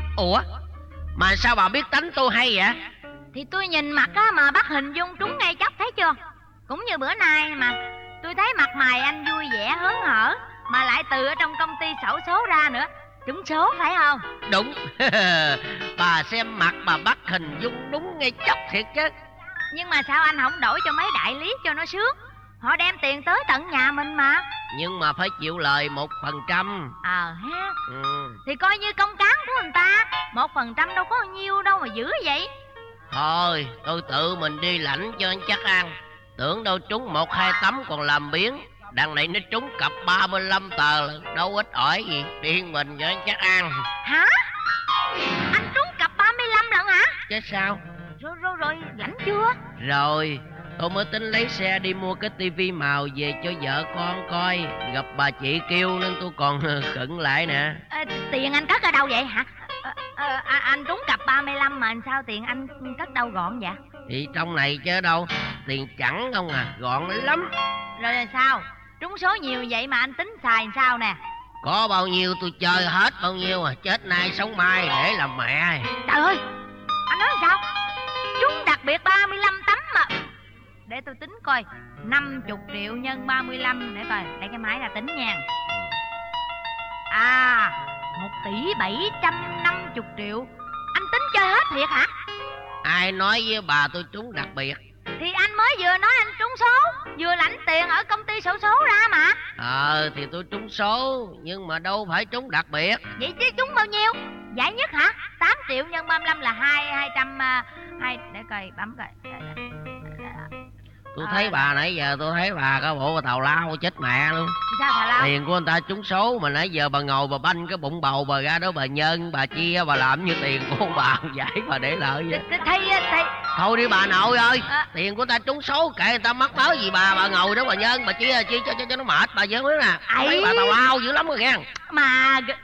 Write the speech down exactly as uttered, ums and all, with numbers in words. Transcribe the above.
Ủa, mà sao bà biết tính tôi hay vậy? Thì tôi nhìn mặt á mà bắt hình dung trúng ngay chốc, thấy chưa? Cũng như bữa nay mà tôi thấy mặt mày anh vui vẻ hớn hở, mà lại từ ở trong công ty xổ số ra nữa. Trúng số phải không? Đúng. Bà xem mặt bà bắt hình dung đúng ngay chốc thiệt chứ. Nhưng mà sao anh không đổi cho mấy đại lý cho nó sướng? Họ đem tiền tới tận nhà mình mà. Nhưng mà phải chịu lời một phần trăm. Ờ ha. Ừ. Thì coi như công cán của người ta. Một phần trăm đâu có nhiêu đâu mà dữ vậy. Thôi tôi tự mình đi lãnh cho anh chắc ăn. Tưởng đâu trúng một hai tấm còn làm biến. Đằng này nó trúng cặp ba mươi lăm tờ là đâu ít ỏi gì. Điên mình cho anh chắc ăn. Hả? Anh trúng cặp ba mươi lăm lần hả? Chứ sao? Rồi rồi rồi, lãnh chưa? Rồi tôi mới tính lấy xe đi mua cái tivi màu về cho vợ con coi. Gặp bà chị kêu nên tôi còn khựng lại nè. À, tiền anh cất ở đâu vậy hả? À, à, à, anh trúng cặp ba mươi lăm mà sao tiền anh cất đâu gọn vậy? Thì trong này chứ đâu. Tiền chẳng không à, gọn lắm. Rồi là sao? Trúng số nhiều vậy mà anh tính xài làm sao nè? Có bao nhiêu tôi chơi hết bao nhiêu à. Chết nay sống mai để làm mẹ. Trời ơi, anh nói sao? Trúng đặc biệt ba mươi lăm tấm mà. Để tôi tính coi. Năm mươi triệu nhân ba mươi lăm. Để coi, lấy cái máy ra tính nha. À, một tỷ bảy trăm năm mươi triệu. Anh tính chơi hết thiệt hả? Ai nói với bà tôi trúng đặc biệt? Thì anh mới vừa nói anh trúng số, vừa lãnh tiền ở công ty xổ số ra mà. Ờ thì tôi trúng số, nhưng mà đâu phải trúng đặc biệt. Vậy chứ trúng bao nhiêu? Giải nhất hả? Tám triệu nhân ba mươi lăm là hai hai trăm hai. Để coi, bấm coi. Tôi thấy bà nãy giờ tôi thấy bà có bộ tào lao chết mẹ luôn. Sao thà lao? Tiền của người ta trúng số mà nãy giờ bà ngồi bà banh cái bụng bầu bà ra đó bà nhân bà chia bà làm như tiền của bà giải bà để lợi vậy. Thì thì Thôi đi bà nội ơi, à. Tiền của người ta trúng số kệ người ta mắc mớ gì bà bà ngồi đó bà nhân bà chia chia cho cho, cho nó mệt bà với nè. Mấy bà tào lao dữ lắm rồi nghe. Mà